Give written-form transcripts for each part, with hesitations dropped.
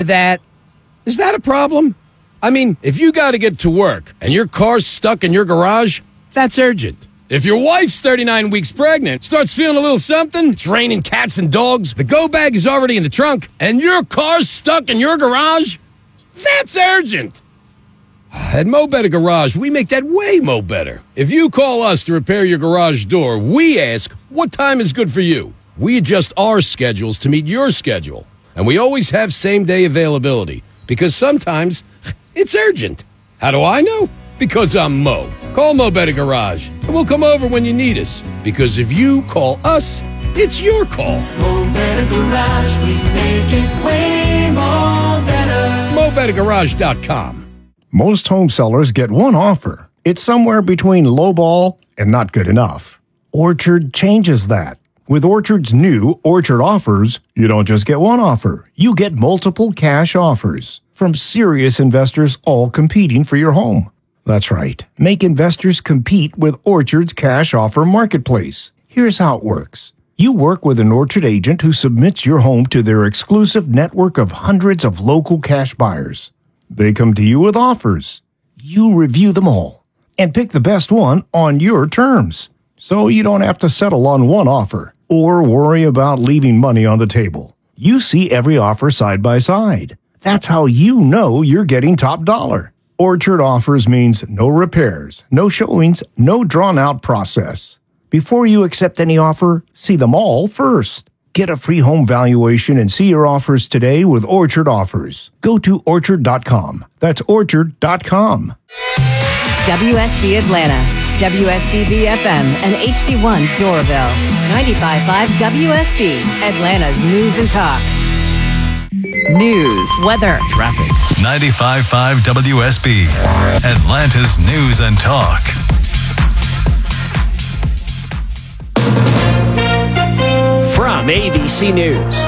That. Is that a problem? I mean, if you got to get to work and your car's stuck in your garage, that's urgent. If your wife's 39 weeks pregnant, starts feeling a little something, it's raining cats and dogs, the go bag is already in the trunk, and your car's stuck in your garage, that's urgent. At Mo Better Garage, we make that way mo better. If you call us to repair your garage door, we ask, what time is good for you? We adjust our schedules to meet your schedule. And we always have same-day availability, because sometimes it's urgent. How do I know? Because I'm Mo. Call Mo Better Garage, and we'll come over when you need us. Because if you call us, it's your call. Mo Better Garage, we make it way more better. MoBetterGarage.com. Most home sellers get one offer. It's somewhere between lowball and not good enough. Orchard changes that. With Orchard's new Orchard Offers, you don't just get one offer. You get multiple cash offers from serious investors all competing for your home. That's right. Make investors compete with Orchard's cash offer marketplace. Here's how it works. You work with an Orchard agent who submits your home to their exclusive network of hundreds of local cash buyers. They come to you with offers. You review them all and pick the best one on your terms. So you don't have to settle on one offer or worry about leaving money on the table. You see every offer side by side. That's how you know you're getting top dollar. Orchard Offers means no repairs, no showings, no drawn-out process. Before you accept any offer, see them all first. Get a free home valuation and see your offers today with Orchard Offers. Go to Orchard.com. That's Orchard.com. WSB Atlanta, WSBB FM, and HD1 Doraville. 95.5 WSB, Atlanta's news and talk. News, weather, traffic. 95.5 WSB, Atlanta's news and talk. From ABC News,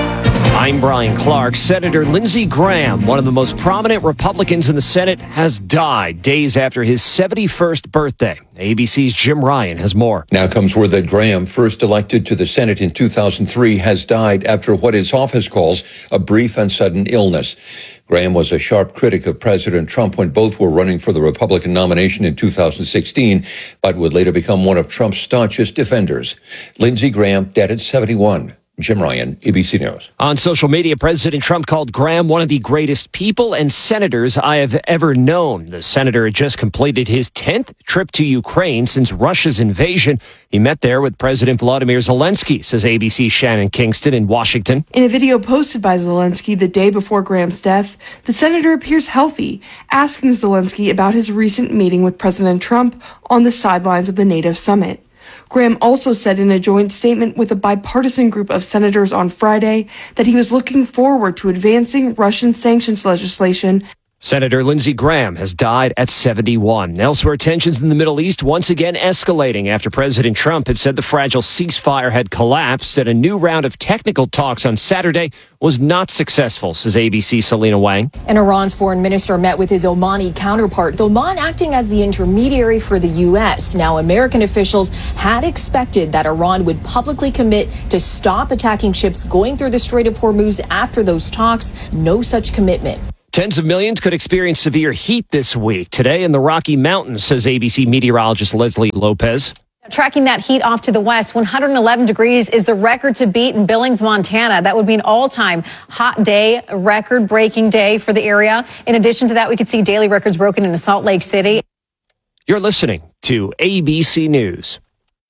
I'm Brian Clark. Senator Lindsey Graham, one of the most prominent Republicans in the Senate, has died days after his 71st birthday. ABC's Jim Ryan has more. Now comes word that Graham, first elected to the Senate in 2003, has died after what his office calls a brief and sudden illness. Graham was a sharp critic of President Trump when both were running for the Republican nomination in 2016, but would later become one of Trump's staunchest defenders. Lindsey Graham, dead at 71. Jim Ryan, ABC News. On social media, President Trump called Graham one of the greatest people and senators I have ever known. The senator had just completed his 10th trip to Ukraine since Russia's invasion. He met there with President Volodymyr Zelensky, says ABC's Shannon Kingston in Washington. In a video posted by Zelensky the day before Graham's death, the senator appears healthy, asking Zelensky about his recent meeting with President Trump on the sidelines of the NATO summit. Graham also said in a joint statement with a bipartisan group of senators on Friday that he was looking forward to advancing Russian sanctions legislation. Senator Lindsey Graham has died at 71. Elsewhere, tensions in the Middle East once again escalating after President Trump had said the fragile ceasefire had collapsed and a new round of technical talks on Saturday was not successful, says ABC's Selena Wang. And Iran's foreign minister met with his Omani counterpart, Oman acting as the intermediary for the U.S. Now, American officials had expected that Iran would publicly commit to stop attacking ships going through the Strait of Hormuz after those talks. No such commitment. Tens of millions could experience severe heat this week. Today in the Rocky Mountains, says ABC meteorologist Leslie Lopez. Tracking that heat off to the west, 111 degrees is the record to beat in Billings, Montana. That would be an all-time hot day, a record-breaking day for the area. In addition to that, we could see daily records broken in Salt Lake City. You're listening to ABC News.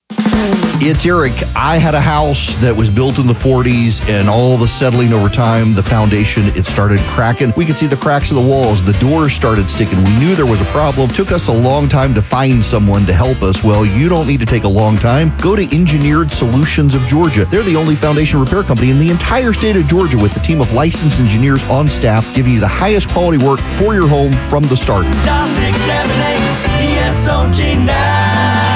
It's Eric. I had a house that was built in the 40s, and all the settling over time, the foundation, it started cracking. We could see the cracks in the walls. The doors started sticking. We knew there was a problem. Took us a long time to find someone to help us. Well, you don't need to take a long time. Go to Engineered Solutions of Georgia. They're the only foundation repair company in the entire state of Georgia with a team of licensed engineers on staff giving you the highest quality work for your home from the start. Dial 678 ESOG now.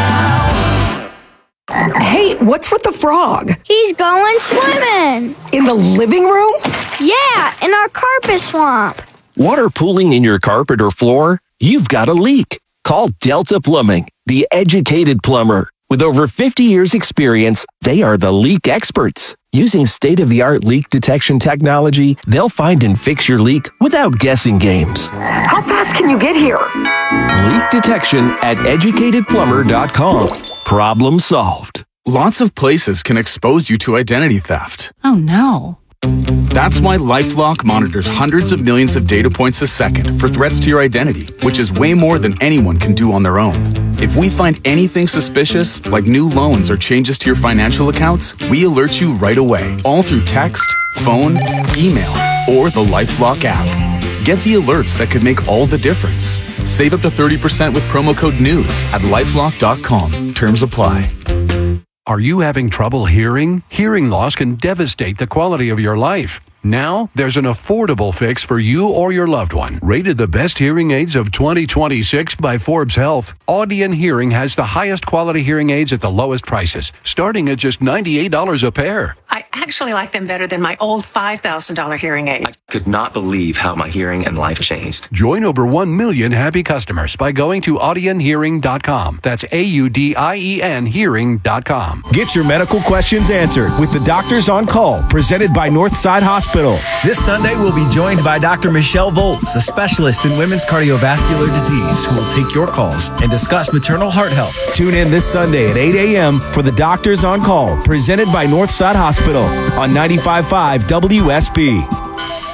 Hey, what's with the frog? He's going swimming. In the living room? Yeah, in our carpet swamp. Water pooling in your carpet or floor? You've got a leak. Call Delta Plumbing, the educated plumber. With over 50 years' experience, they are the leak experts. Using state-of-the-art leak detection technology, they'll find and fix your leak without guessing games. How fast can you get here? Leak detection at educatedplumber.com. Problem solved. Lots of places can expose you to identity theft. Oh no. That's why LifeLock monitors hundreds of millions of data points a second for threats to your identity, which is way more than anyone can do on their own. If we find anything suspicious, like new loans or changes to your financial accounts, we alert you right away, all through text, phone, email, or the LifeLock app. Get the alerts that could make all the difference. Save up to 30% with promo code NEWS at LifeLock.com. Terms apply. Are you having trouble hearing? Hearing loss can devastate the quality of your life. Now, there's an affordable fix for you or your loved one. Rated the best hearing aids of 2026 by Forbes Health, Audion Hearing has the highest quality hearing aids at the lowest prices, starting at just $98 a pair. I actually like them better than my old $5,000 hearing aid. I could not believe how my hearing and life changed. Join over 1 million happy customers by going to audionhearing.com. That's AUDIEN hearing.com. Get your medical questions answered with the Doctors on Call, presented by Northside Hospital. This Sunday, we'll be joined by Dr. Michelle Volz, a specialist in women's cardiovascular disease, who will take your calls and discuss maternal heart health. Tune in this Sunday at 8 a.m. for the Doctors on Call, presented by Northside Hospital on 95.5 WSB.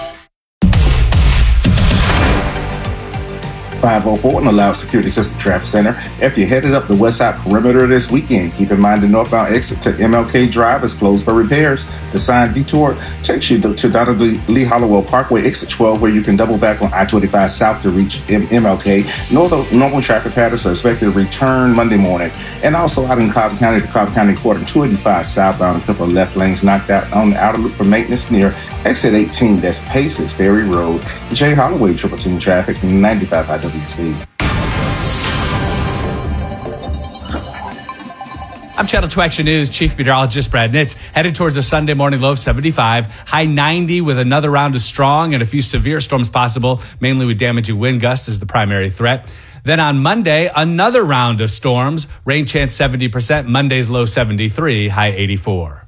504 in the Loud Security System Traffic Center. If you're headed up the west side perimeter this weekend, keep in mind the northbound exit to MLK Drive is closed for repairs. The sign detour takes you to Donald Lee Hollowell Parkway, exit 12, where you can double back on I-25 south to reach MLK. Normal traffic patterns are expected to return Monday morning. And also out in Cobb County, the Cobb County Court and 285 southbound, a couple of left lanes knocked out on the outer loop for maintenance near exit 18. That's Paces Ferry Road. Jay Holloway, Triple Team Traffic, 95 WSB. I'm Channel 2 Action News Chief Meteorologist Brad Nitz. Headed towards a Sunday morning low of 75, high 90 with another round of strong and a few severe storms possible, mainly with damaging wind gusts as the primary threat. Then on Monday, another round of storms, rain chance 70%, Monday's low 73, high 84.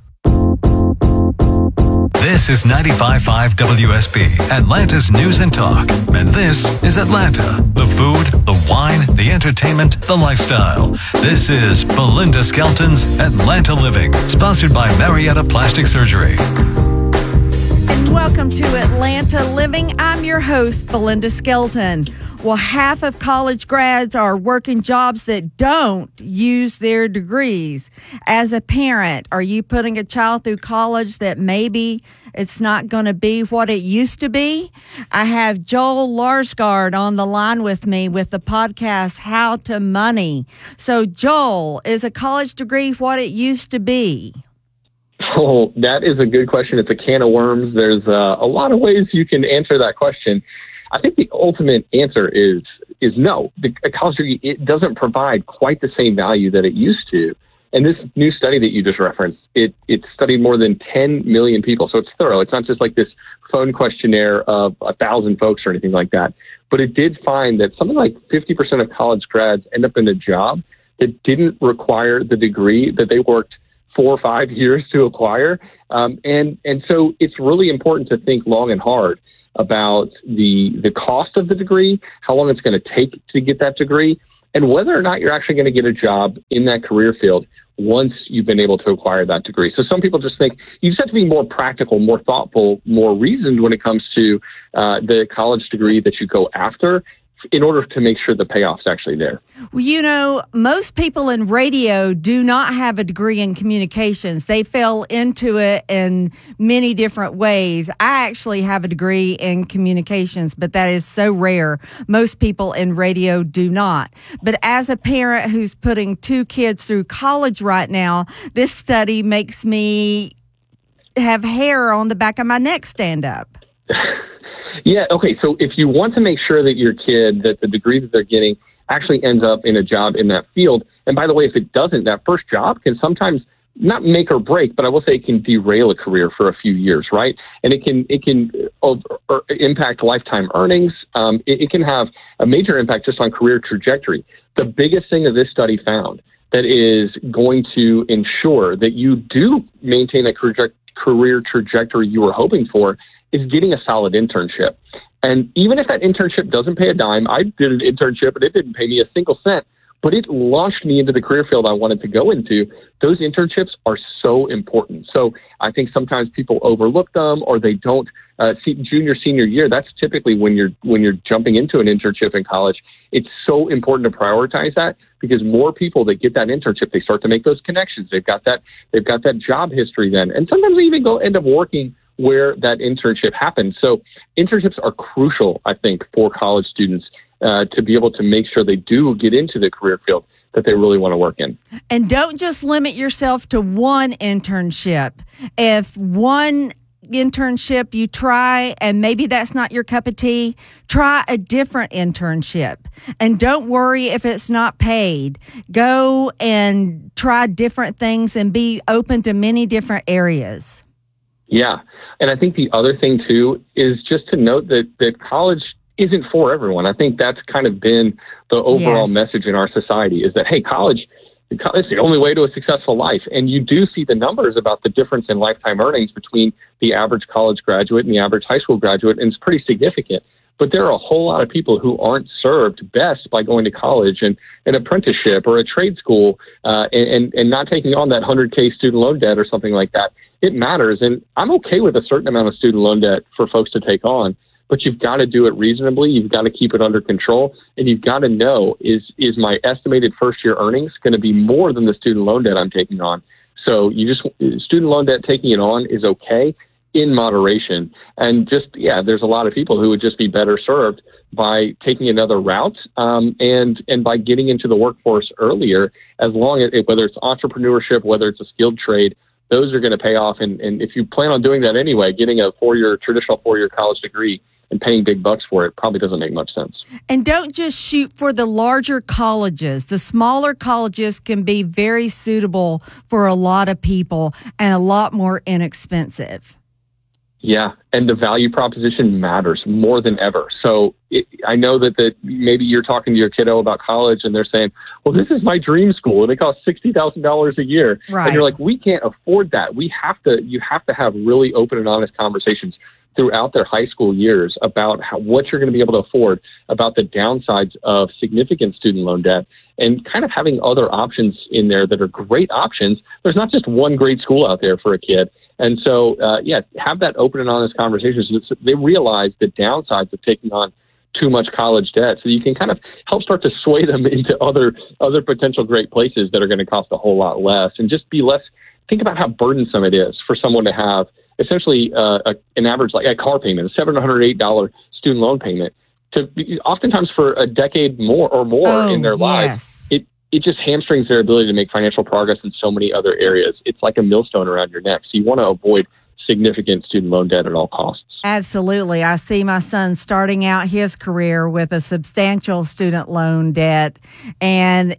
This is 95.5 WSB, Atlanta's News and Talk. And this is Atlanta. The food, the wine, the entertainment, the lifestyle. This is Belinda Skelton's Atlanta Living, sponsored by Marietta Plastic Surgery. And welcome to Atlanta Living. I'm your host, Belinda Skelton. Well, half of college grads are working jobs that don't use their degrees. As a parent, are you putting a child through college that maybe it's not going to be what it used to be? I have Joel Larsgaard on the line with me with the podcast How to Money. So, Joel, is a college degree what it used to be? Oh, that is a good question. It's a can of worms. There's a lot of ways you can answer that question. I think the ultimate answer is no. A college degree, it doesn't provide quite the same value that it used to. And this new study that you just referenced, it studied more than 10 million people. So it's thorough. It's not just like this phone questionnaire of 1,000 folks or anything like that. But it did find that something like 50% of college grads end up in a job that didn't require the degree that they worked 4 or 5 years to acquire. And so it's really important to think long and hard about the cost of the degree, how long it's going to take to get that degree, and whether or not you're actually going to get a job in that career field once you've been able to acquire that degree. So some people just think you just have to be more practical, more thoughtful, more reasoned when it comes to the college degree that you go after, in order to make sure the payoff's actually there. Well, you know, most people in radio do not have a degree in communications. They fell into it in many different ways. I actually have a degree in communications, but that is so rare. Most people in radio do not. But as a parent who's putting 2 kids through college right now, this study makes me have hair on the back of my neck stand up. Yeah, okay, so if you want to make sure that your kid, that the degree that they're getting actually ends up in a job in that field, and by the way, if it doesn't, that first job can sometimes not make or break, but I will say it can derail a career for a few years, right? And it can impact lifetime earnings. It can have a major impact just on career trajectory. The biggest thing that this study found that is going to ensure that you do maintain a career trajectory you were hoping for is getting a solid internship. And even if that internship doesn't pay a dime, I did an internship and it didn't pay me a single cent, but it launched me into the career field I wanted to go into. Those internships are so important. So I think sometimes people overlook them, or they don't see junior, senior year. That's typically when you're jumping into an internship in college. It's so important to prioritize that, because more people that get that internship, they start to make those connections. They've got that job history then. And sometimes they even end up working where that internship happened. So internships are crucial, I think, for college students to be able to make sure they do get into the career field that they really want to work in. And don't just limit yourself to one internship. If one internship you try and maybe that's not your cup of tea, try a different internship. And don't worry if it's not paid. Go and try different things and be open to many different areas. Yeah. And I think the other thing, too, is just to note that college isn't for everyone. I think that's kind of been the overall message in our society, is that, hey, college is the only way to a successful life. And you do see the numbers about the difference in lifetime earnings between the average college graduate and the average high school graduate, and it's pretty significant. But there are a whole lot of people who aren't served best by going to college and an apprenticeship or a trade school and not taking on that $100K student loan debt or something like that. It matters. And I'm okay with a certain amount of student loan debt for folks to take on, but you've got to do it reasonably. You've got to keep it under control. And you've got to know, is my estimated first year earnings going to be more than the student loan debt I'm taking on? So student loan debt, taking it on is okay in moderation. And there's a lot of people who would just be better served by taking another route and by getting into the workforce earlier, as long as, whether it's entrepreneurship, whether it's a skilled trade, those are going to pay off. And if you plan on doing that anyway, getting a traditional four-year college degree and paying big bucks for it probably doesn't make much sense. And don't just shoot for the larger colleges. The smaller colleges can be very suitable for a lot of people and a lot more inexpensive. Yeah, and the value proposition matters more than ever. So I know that maybe you're talking to your kiddo about college and they're saying, well, this is my dream school and it costs $60,000 a year. Right. And you're like, we can't afford that. You have to have really open and honest conversations throughout their high school years about what you're going to be able to afford, about the downsides of significant student loan debt, and kind of having other options in there that are great options. There's not just one great school out there for a kid. And so, have that open and honest conversation so they realize the downsides of taking on too much college debt, so you can kind of help start to sway them into other potential great places that are going to cost a whole lot less, and just be less. Think about how burdensome it is for someone to have essentially an average, like a car payment, a $708 student loan payment, to be, oftentimes for a decade more in their lives. It just hamstrings their ability to make financial progress in so many other areas. It's like a millstone around your neck. So you want to avoid significant student loan debt at all costs. Absolutely. I see my son starting out his career with a substantial student loan debt, and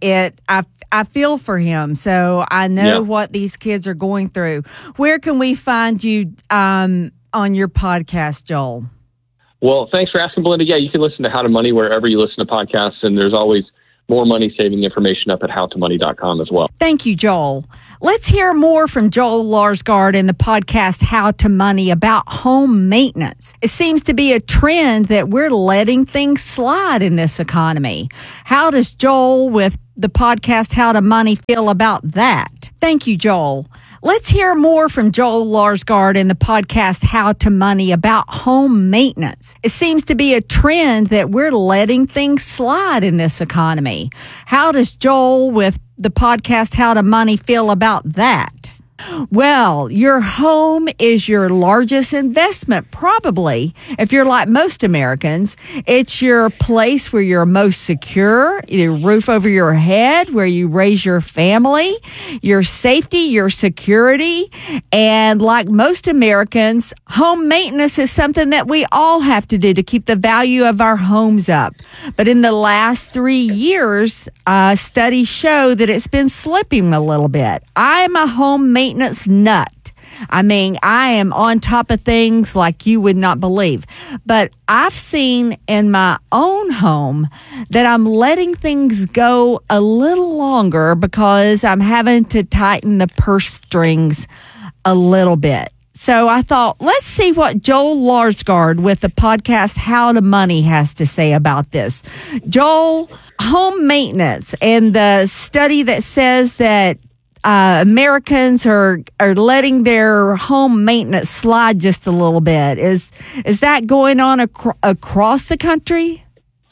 I feel for him. So I know what these kids are going through. Where can we find you on your podcast, Joel? Well, thanks for asking, Belinda. Yeah, you can listen to How to Money wherever you listen to podcasts, and there's always more money-saving information up at howtomoney.com as well. Thank you, Joel. Let's hear more from Joel Larsgaard in the podcast How to Money about home maintenance. It seems to be a trend that we're letting things slide in this economy. How does Joel with the podcast How to Money feel about that? Thank you, Joel. Let's hear more from Joel Larsgaard in the podcast How to Money about home maintenance. It seems to be a trend that we're letting things slide in this economy. How does Joel with the podcast How to Money feel about that? Well, your home is your largest investment, probably. If you're like most Americans, it's your place where you're most secure, your roof over your head, where you raise your family, your safety, your security. And like most Americans, home maintenance is something that we all have to do to keep the value of our homes up. But in the last 3 years, studies show that it's been slipping a little bit. I'm a home maintenance nut. I mean, I am on top of things like you would not believe. But I've seen in my own home that I'm letting things go a little longer because I'm having to tighten the purse strings a little bit. So I thought, let's see what Joel Larsgaard with the podcast How to Money has to say about this. Joel, home maintenance and the study that says that Americans are letting their home maintenance slide just a little bit. Is that going on across the country?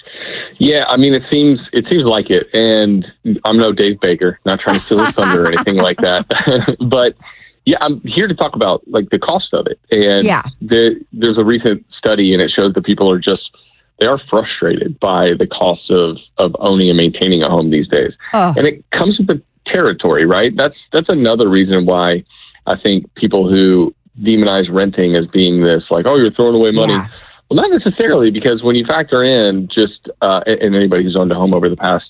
Yeah, I mean, it seems like it. And I'm no Dave Baker, not trying to steal his thunder or anything like that. But yeah, I'm here to talk about like the cost of it. And there's a recent study, and it shows that people they are frustrated by the cost of owning and maintaining a home these days. And it comes with the territory, right? That's another reason why I think people who demonize renting as being this like, oh, you're throwing away money. Yeah. Well, not necessarily, because when you factor in just and anybody who's owned a home over the past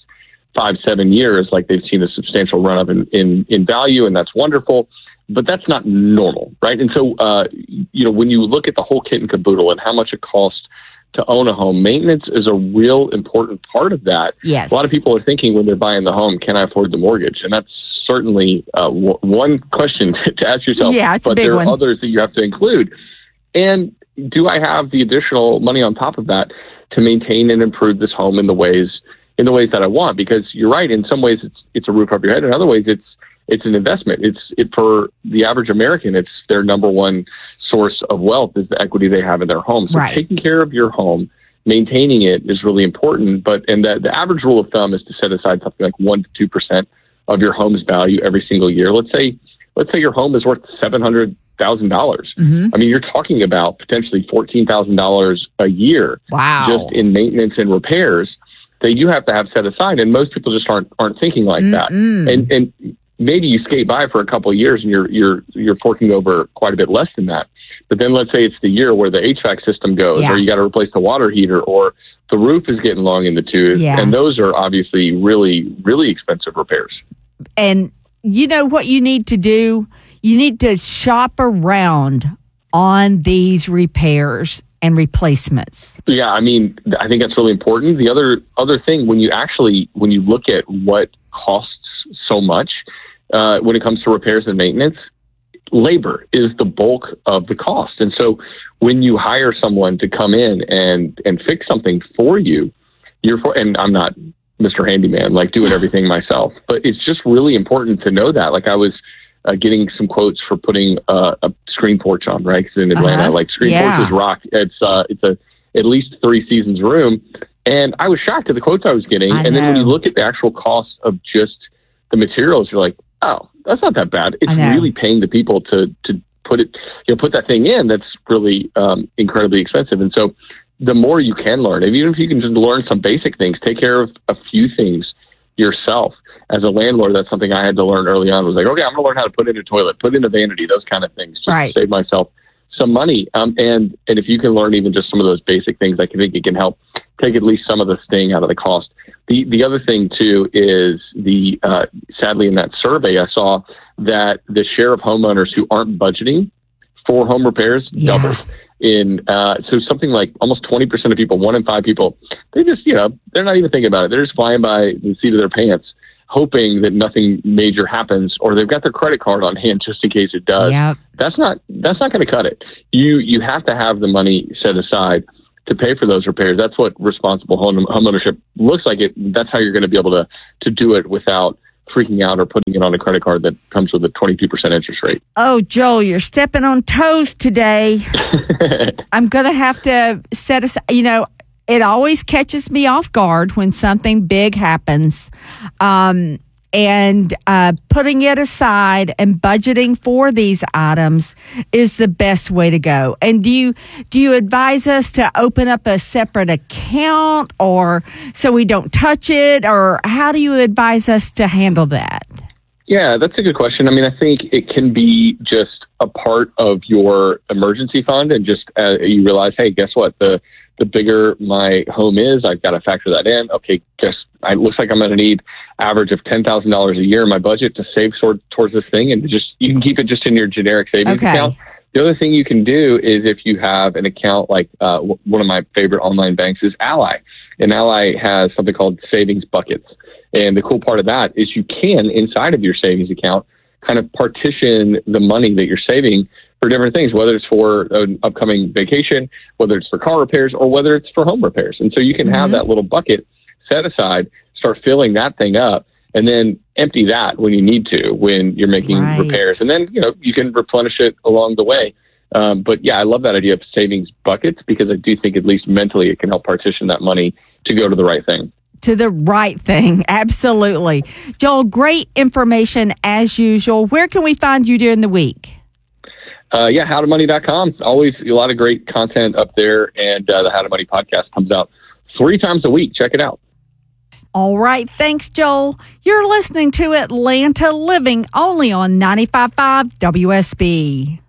5-7 years, like they've seen a substantial run up in value, and that's wonderful. But that's not normal, right? And so, when you look at the whole kit and caboodle and how much it costs to own a home, maintenance is a real important part of that. Yes. A lot of people are thinking when they're buying the home, can I afford the mortgage? And that's certainly one question to ask yourself. Yeah, it's but a big there one. are others that you have to include. And do I have the additional money on top of that to maintain and improve this home in the ways that I want? Because you're right, in some ways it's a roof over your head. In other ways, it's an investment. It's for the average American, it's their number one source of wealth is the equity they have in their home. So taking care of your home, maintaining it is really important. And the average rule of thumb is to set aside something like 1% to 2% of your home's value every single year. Let's say your home is worth $700,000. Mm-hmm. I mean, you're talking about potentially $14,000 a year just in maintenance and repairs that you have to have set aside. And most people just aren't thinking like that. And maybe you skate by for a couple of years and you're forking over quite a bit less than that. But then let's say it's the year where the HVAC system goes, or you got to replace the water heater, or the roof is getting long in the tooth. Yeah. And those are obviously really, really expensive repairs. And you know what you need to do? You need to shop around on these repairs and replacements. Yeah, I mean, I think that's really important. The other thing, when you look at what costs so much when it comes to repairs and maintenance, labor is the bulk of the cost. And so when you hire someone to come in and fix something for you, and I'm not Mr. Handyman, like doing everything myself, but it's just really important to know that. Like I was getting some quotes for putting a screen porch on, right? Because in Atlanta, like screen porches rock. It's at least 3 seasons room. And I was shocked at the quotes I was getting. And then when you look at the actual cost of just the materials, you're like, oh, that's not that bad. It's really paying the people to put it, put that thing in. That's really incredibly expensive. And so the more you can learn, even if you can just learn some basic things, take care of a few things yourself. As a landlord, that's something I had to learn early on. Was like, okay, I'm going to learn how to put in a toilet, put in a vanity, those kind of things, just to save myself some money. And if you can learn even just some of those basic things, I think it can help take at least some of the sting out of the cost. The other thing too is sadly in that survey I saw that the share of homeowners who aren't budgeting for home repairs doubled. So something like almost 20% of people, 1 in 5 people, they just they're not even thinking about it. They're just flying by the seat of their pants, hoping that nothing major happens, or they've got their credit card on hand just in case it does. That's not going to cut it. You have to have the money set aside to pay for those repairs. That's what responsible home ownership looks like. That's how you're going to be able to do it without freaking out or putting it on a credit card that comes with a 22% interest rate. Oh, Joel, you're stepping on toes today. I'm going to have to set aside, it always catches me off guard when something big happens. And putting it aside and budgeting for these items is the best way to go. And do you advise us to open up a separate account, or so we don't touch it, or how do you advise us to handle that? Yeah, that's a good question. I mean, I think it can be just a part of your emergency fund, and just you realize, hey, guess what? The bigger my home is, I've got to factor that in. Okay, it looks like I'm going to need average of $10,000 a year in my budget to save towards this thing. And you can keep it just in your generic savings account. The other thing you can do is if you have an account like one of my favorite online banks is Ally. And Ally has something called savings buckets. And the cool part of that is you can, inside of your savings account, kind of partition the money that you're saving for different things, whether it's for an upcoming vacation, whether it's for car repairs, or whether it's for home repairs. And so you can have that little bucket set aside, start filling that thing up, and then empty that when you need to, when you're making repairs. And then, you can replenish it along the way. But yeah, I love that idea of savings buckets because I do think at least mentally it can help partition that money to go to the right thing. To the right thing. Absolutely. Joel, great information as usual. Where can we find you during the week? howtomoney.com. Always a lot of great content up there. And the How to Money podcast comes out 3 times a week. Check it out. All right. Thanks, Joel. You're listening to Atlanta Living only on 95.5 WSB.